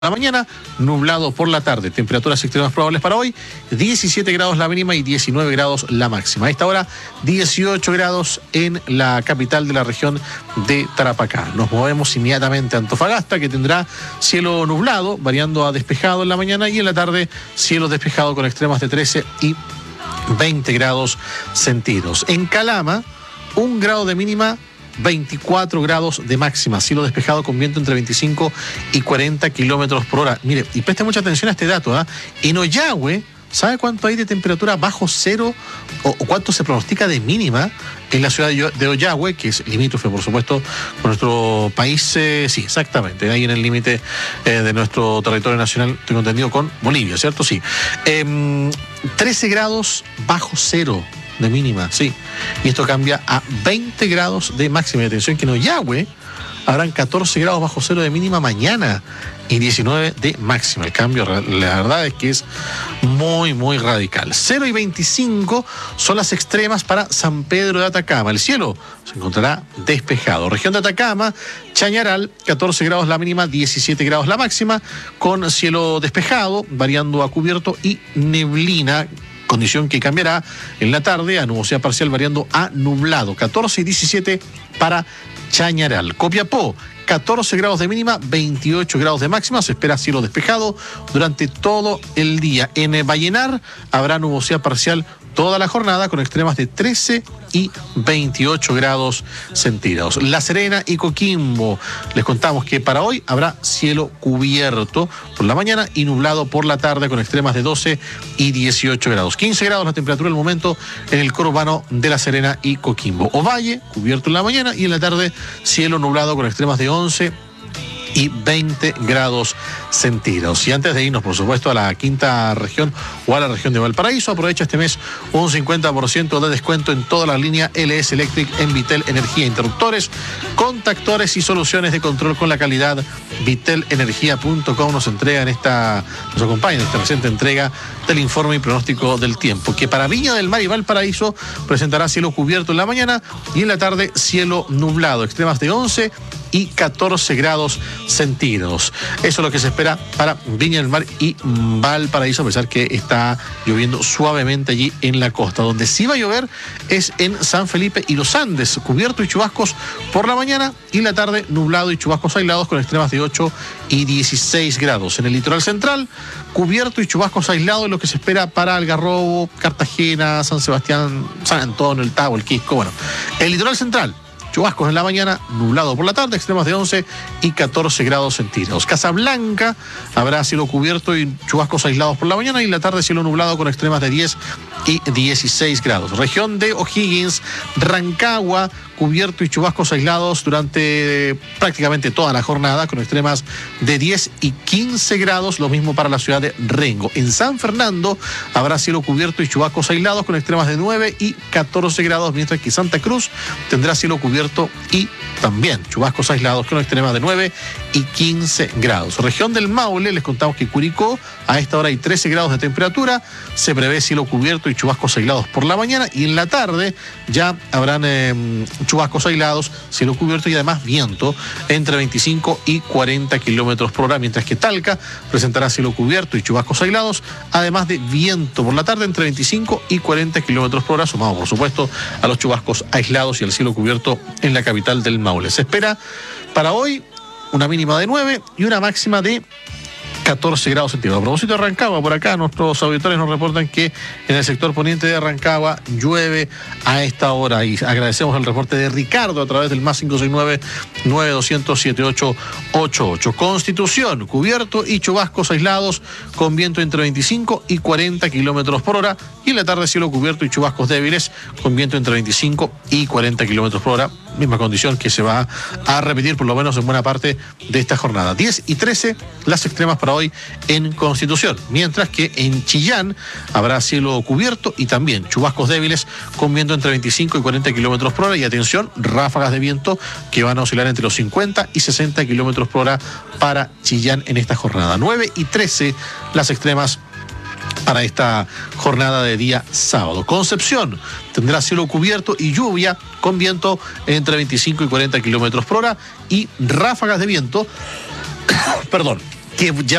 la mañana, nublado por la tarde. Temperaturas extremas probables para hoy, 17 grados la mínima y 19 grados la máxima. A esta hora, 18 grados en la capital de la región de Tarapacá. Nos movemos inmediatamente a Antofagasta, que tendrá cielo nublado, variando a despejado en la mañana, y en la tarde cielo despejado con extremas de 13 y 20 grados centígrados. En Calama, 1 grado de mínima, 24 grados de máxima, cielo despejado con viento entre 25 y 40 kilómetros por hora. Mire, y preste mucha atención a este dato, ¿eh? En Ollagüe, ¿sabe cuánto hay de temperatura bajo cero o cuánto se pronostica de mínima en la ciudad de Ollagüe, que es limítrofe, por supuesto, con nuestro país? Sí, exactamente, ahí en el límite de nuestro territorio nacional, tengo entendido, con Bolivia, ¿cierto? Sí. 13 grados bajo cero de mínima, sí. Y esto cambia a 20 grados de máxima. Y atención que en Ollagüe habrán 14 grados bajo cero de mínima mañana y 19 de máxima. El cambio, la verdad es que es muy, muy radical. 0 y 25 son las extremas para San Pedro de Atacama. El cielo se encontrará despejado. Región de Atacama, Chañaral, 14 grados la mínima, 17 grados la máxima, con cielo despejado, variando a cubierto y neblina, condición que cambiará en la tarde a nubosidad parcial variando a nublado. 14 y 17 para Chañaral. Copiapó, 14 grados de mínima, 28 grados de máxima. Se espera cielo despejado durante todo el día. En Vallenar habrá nubosidad parcial toda la jornada con extremas de 13 y 28 grados centígrados. La Serena y Coquimbo, les contamos que para hoy habrá cielo cubierto por la mañana y nublado por la tarde con extremas de 12 y 18 grados. 15 grados la temperatura del momento en el conurbano de La Serena y Coquimbo. Ovalle, cubierto en la mañana y en la tarde cielo nublado con extremas de 11 y 20 grados centígrados. Y antes de irnos, por supuesto, a la quinta región o a la región de Valparaíso, aprovecha este mes un 50% de descuento en toda la línea LS Electric en Vitel Energía, interruptores, contactores y soluciones de control con la calidad. Vitelenergia.com nos acompaña en esta reciente entrega del informe y pronóstico del tiempo, que para Viña del Mar y Valparaíso presentará cielo cubierto en la mañana y en la tarde cielo nublado, extremas de 11 y 14 grados centígrados. Eso es lo que se espera para Viña del Mar y Valparaíso, a pesar que está lloviendo suavemente allí en la costa. Donde sí va a llover es en San Felipe y los Andes, cubierto y chubascos por la mañana y en la tarde nublado y chubascos aislados con extremas de 8 y 16 grados. En el litoral central, cubierto y chubascos aislados, lo que se espera para Algarrobo, Cartagena, San Sebastián, San Antonio, el Tabo, el Quisco. Bueno, el litoral central, chubascos en la mañana, nublado por la tarde, extremas de 11 y 14 grados centígrados. Casablanca, habrá cielo cubierto y chubascos aislados por la mañana y en la tarde cielo nublado con extremas de 10 y 16 grados. Región de O'Higgins, Rancagua, cubierto y chubascos aislados durante prácticamente toda la jornada con extremas de 10 y 15 grados, lo mismo para la ciudad de Rengo. En San Fernando habrá cielo cubierto y chubascos aislados con extremas de 9 y 14 grados, mientras que Santa Cruz tendrá cielo cubierto y también chubascos aislados con extremas de 9 y 15 grados. Región del Maule, les contamos que Curicó, a esta hora hay 13 grados de temperatura, se prevé cielo cubierto y chubascos aislados por la mañana y en la tarde ya habrán chubascos aislados, cielo cubierto y además viento entre 25 y 40 kilómetros por hora, mientras que Talca presentará cielo cubierto y chubascos aislados, además de viento por la tarde entre 25 y 40 kilómetros por hora, sumado por supuesto a los chubascos aislados y el cielo cubierto en la capital del Maule. Se espera para hoy una mínima de 9 y una máxima de 14 grados centígrados. A propósito de Rancagua, por acá nuestros auditores nos reportan que en el sector poniente de Rancagua llueve a esta hora y agradecemos el reporte de Ricardo a través del más 569-9200-7888. Constitución, cubierto y chubascos aislados con viento entre 25 y 40 kilómetros por hora y en la tarde cielo cubierto y chubascos débiles con viento entre 25 y 40 kilómetros por hora. Misma condición que se va a repetir por lo menos en buena parte de esta jornada. 10 y 13 las extremas para hoy en Constitución, mientras que en Chillán habrá cielo cubierto y también chubascos débiles con viento entre 25 y 40 kilómetros por hora y atención, ráfagas de viento que van a oscilar entre los 50 y 60 kilómetros por hora para Chillán en esta jornada. 9 y 13 las extremas para esta jornada de día sábado. Concepción tendrá cielo cubierto y lluvia con viento entre 25 y 40 kilómetros por hora y ráfagas de viento, que ya